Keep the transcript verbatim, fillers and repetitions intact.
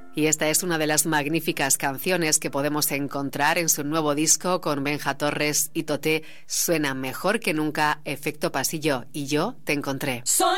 Y esta es una de las magníficas canciones que podemos encontrar en su nuevo disco con Benja Torres y Toté. Suena mejor que nunca, Efecto Pasillo y Yo te encontré. Soy